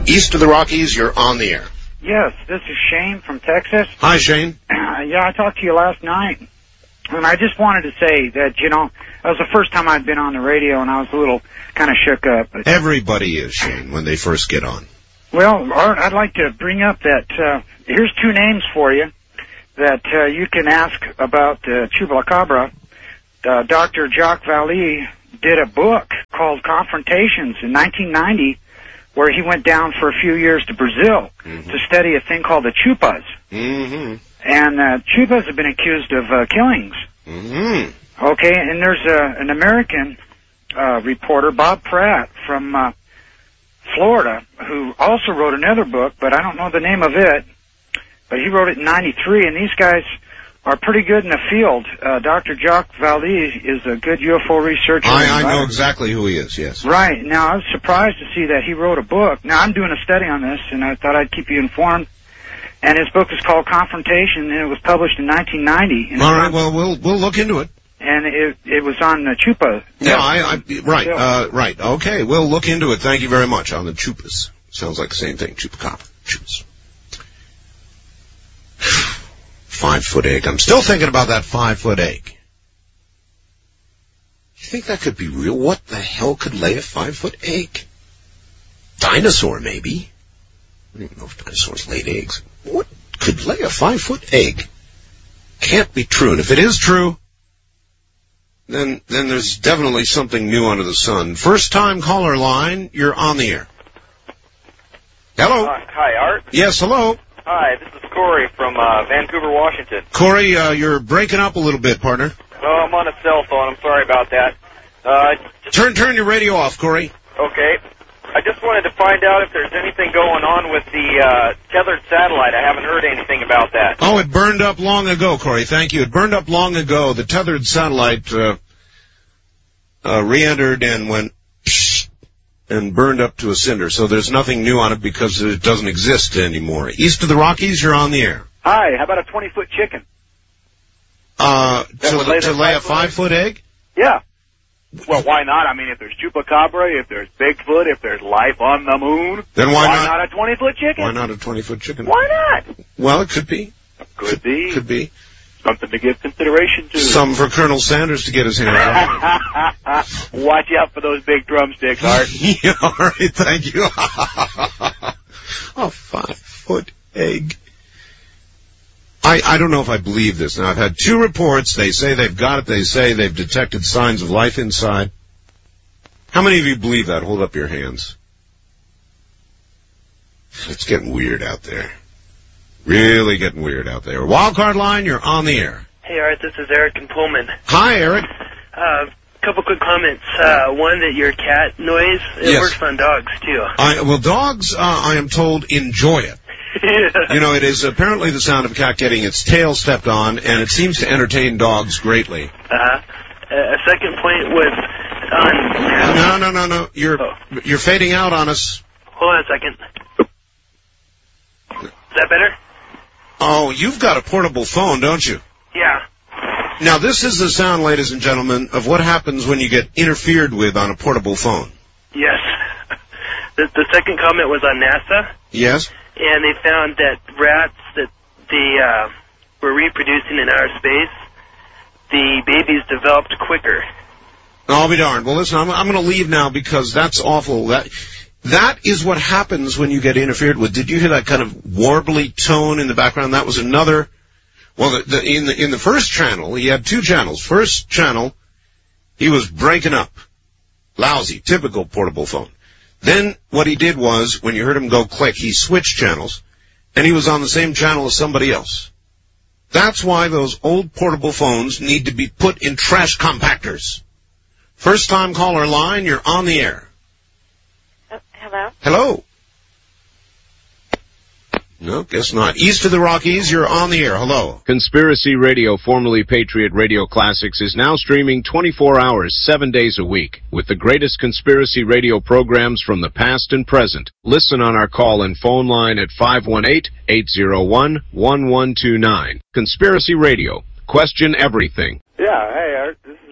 East of the Rockies, you're on the air. Yes, this is Shane from Texas. Hi, Shane. Yeah, I talked to you last night, and I just wanted to say that, you know, that was the first time I'd been on the radio, and I was a little kind of shook up. But, everybody is, Shane, when they first get on. Well, Art, I'd like to bring up that here's two names for you that you can ask about Chupacabra. Dr. Jacques Vallée did a book called Confrontations in 1990, where he went down for a few years to Brazil to study a thing called the Chupas. And Chupas have been accused of killings. Okay, and there's an American reporter, Bob Pratt, from Florida, who also wrote another book, but I don't know the name of it, but he wrote it in 93, and these guys are pretty good in the field. Dr. Jacques Vallée is a good UFO researcher. I know exactly who he is, yes. Right. Now, I was surprised to see that he wrote a book. Now, I'm doing a study on this, and I thought I'd keep you informed. And his book is called Confrontation, and it was published in 1990. And all right, well, we'll look into it. And it was on the Chupa. Yeah, right. Okay, we'll look into it. Thank you very much. On the Chupas. Sounds like the same thing. Chupacabra. Chupas. 5-foot egg. I'm still thinking about that 5-foot egg. You think that could be real? What the hell could lay a 5-foot egg? Dinosaur, maybe. I don't even know if dinosaurs laid eggs. What could lay a 5-foot egg? Can't be true. And if it is true, then there's definitely something new under the sun. First time caller line, you're on the air. Hello. Hi, Art. Yes, hello. Hi, this is Corey from Vancouver, Washington. Corey, you're breaking up a little bit, partner. Oh, I'm on a cell phone. I'm sorry about that. Turn your radio off, Corey. Okay. I just wanted to find out if there's anything going on with the tethered satellite. I haven't heard anything about that. Oh, it burned up long ago, Corey. Thank you. It burned up long ago. The tethered satellite re-entered and went and burned up to a cinder. So there's nothing new on it because it doesn't exist anymore. East of the Rockies, you're on the air. Hi, how about a 20-foot chicken? To lay a 5-foot egg? Yeah. Well, why not? I mean, if there's Chupacabra, if there's Bigfoot, if there's life on the moon, then why not a 20-foot chicken? Why not a 20-foot chicken? Why not? Well, it could be. Could be. Could be. Something to give consideration to. Some for Colonel Sanders to get his hands on. Watch out for those big drumsticks, Art. Yeah, all right, thank you. A 5-foot egg. I don't know if I believe this. Now, I've had 2 reports. They say they've got it. They say they've detected signs of life inside. How many of you believe that? Hold up your hands. It's getting weird out there. Really getting weird out there. Wildcard line, you're on the air. Hey, Art, this is Eric in Pullman. Hi, Eric. Couple quick comments. One, that your cat noise, it works on dogs, too. Well, dogs, I am told, enjoy it. You know, it is apparently the sound of a cat getting its tail stepped on, and it seems to entertain dogs greatly. A second point was on... No. You're fading out on us. Hold on a second. Is that better? Oh, you've got a portable phone, don't you? Yeah. Now, this is the sound, ladies and gentlemen, of what happens when you get interfered with on a portable phone. Yes. The second comment was on NASA. Yes. And they found that rats that they were reproducing in outer space, the babies developed quicker. I'll be darned. Well, listen, I'm going to leave now because that's awful. That is what happens when you get interfered with. Did you hear that kind of warbly tone in the background? That was another. Well, in the first channel, he had 2 channels. First channel, he was breaking up. Lousy, typical portable phone. Then what he did was, when you heard him go click, he switched channels, and he was on the same channel as somebody else. That's why those old portable phones need to be put in trash compactors. First time caller line, you're on the air. Hello? Hello. No, guess not. East of the Rockies, you're on the air. Hello. Conspiracy Radio, formerly Patriot Radio Classics, is now streaming 24 hours, 7 days a week, with the greatest conspiracy radio programs from the past and present. Listen on our call-in phone line at 518-801-1129. Conspiracy Radio. Question everything. Yeah, hey, Art, this